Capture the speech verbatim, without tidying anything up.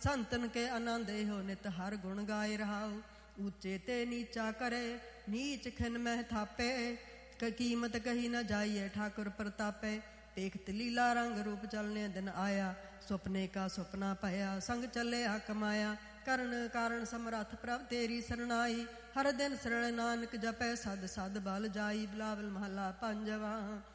संतन के आनंद हो नित हर गुण गाए रहाओ। ऊंचे ते नीचा करे नीच खिन मह थापे, कीमत कही न जाइए ठाकुर प्रतापे। देखत लीला रंग रूप चलने दिन आया, सुपने का सुपना पया संग चले आ कमाया। करण कारण समरथ प्रभ तेरी सरनाई, हर दिन शरण नानक जपै सद सद बल जाई। बिलावल महला पंजवा।